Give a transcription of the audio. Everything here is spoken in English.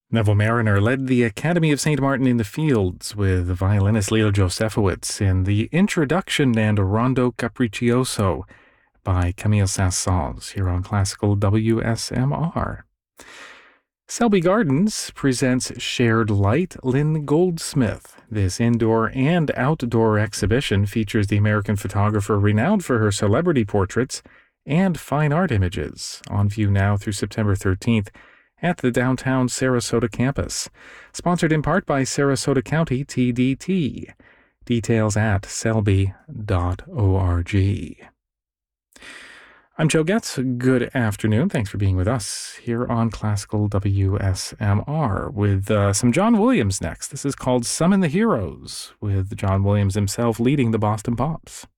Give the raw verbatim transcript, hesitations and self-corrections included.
Neville Mariner led the Academy of Saint Martin in the Fields with violinist Leo Josefowitz in the Introduction and Rondo Capriccioso by Camille Saint-Saëns here on Classical W S M R. Selby Gardens presents Shared Light, Lynn Goldsmith. This indoor and outdoor exhibition features the American photographer renowned for her celebrity portraits and fine art images, on view now through September thirteenth at the downtown Sarasota campus. Sponsored in part by Sarasota County T D T. Details at selby dot org. I'm Joe Getz. Good afternoon. Thanks for being with us here on Classical W S M R with uh, some John Williams next. This is called Summon the Heroes, with John Williams himself leading the Boston Pops.